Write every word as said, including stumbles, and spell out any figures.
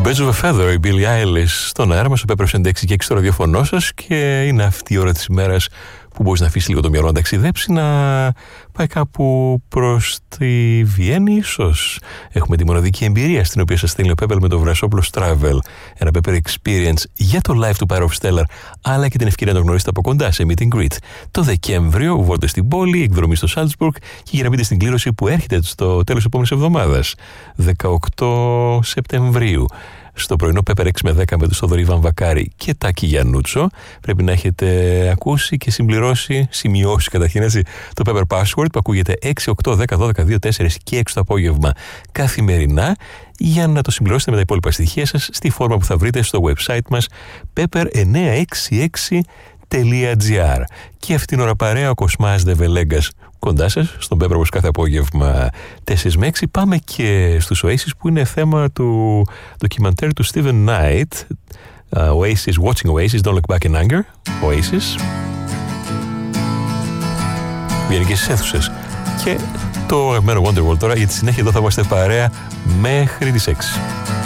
Birds of a Feather, η Billie Eilish στον αέρα μας, ο Pepper έντεξι και έξι στο ραδιοφωνό σας, και είναι αυτή η ώρα της ημέρας που μπορείς να αφήσει λίγο το μυαλό να ταξιδέψει, να πάει κάπου προς τη Βιέννη ίσως. Έχουμε τη μοναδική εμπειρία στην οποία σας στέλνει ο Pepper με το Βρασόπουλος Travel, ένα Pepper Experience για το live του Power of Stellar, αλλά και την ευκαιρία να το γνωρίσετε από κοντά σε meet and greet. Το Δεκέμβριο βόλτε στην πόλη, εκδρομή στο Salzburg και για να μπείτε στην κλήρωση που έρχεται στο τέλος της επόμενης εβδομάδας, δεκαοκτώ Σεπτεμβρίου. Στο πρωινό Pepper έξι με δέκα με τον Θοδωρή Βαμβακάρη και Τάκη Γιαννούτσο. Πρέπει να έχετε ακούσει και συμπληρώσει, σημειώσει καταρχήν έτσι, το Pepper Password που ακούγεται έξι, οκτώ, δέκα, δώδεκα, δύο, τέσσερα και έξι το απόγευμα καθημερινά, για να το συμπληρώσετε με τα υπόλοιπα στοιχεία σας στη φόρμα που θα βρείτε στο website μας pepper εννιακόσια εξήντα έξι τελεία τζι άρ. Και αυτήν την ώρα παρέα ο Κοσμάς Δεβελέγκας κοντά σας, στον Pepper όπως κάθε απόγευμα τέσσερα με έξι. Πάμε και στους Oasis, που είναι θέμα του ντοκιμαντέρ του Steven Knight, uh, Oasis, Watching Oasis, Don't Look Back in Anger. Oasis βγαίνει και στις αίθουσες. Και το αγαπημένο Wonderwall τώρα, για τη συνέχεια εδώ θα είμαστε παρέα μέχρι τις έξι.